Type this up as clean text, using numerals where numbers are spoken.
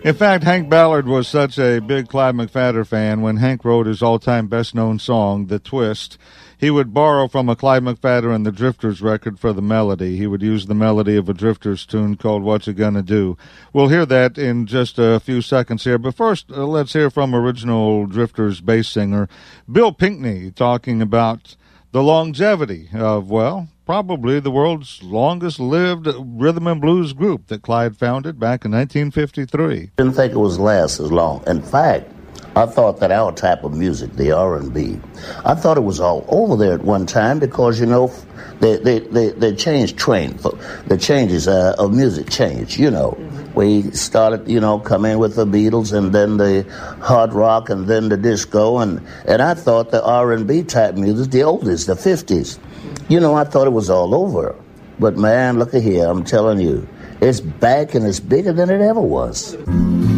In fact, Hank Ballard was such a big Clyde McPhatter fan, when Hank wrote his all-time best-known song, The Twist, he would borrow from a Clyde McPhatter and the Drifters record for the melody. He would use the melody of a Drifters tune called What You Gonna Do. We'll hear that in just a few seconds here, but first let's hear from original Drifters bass singer Bill Pinkney talking about the longevity of, well, probably the world's longest-lived rhythm and blues group that Clyde founded back in 1953. Didn't think it was last as long. In fact, I thought that our type of music, the R&B, I thought it was all over there at one time because, you know, they changed train. The changes of music changed, you know. We started, you know, coming with the Beatles and then the hard rock and then the disco. And I thought the R&B type music, the oldest, the 50s, you know, I thought it was all over. But, man, look at here, I'm telling you, it's back and it's bigger than it ever was.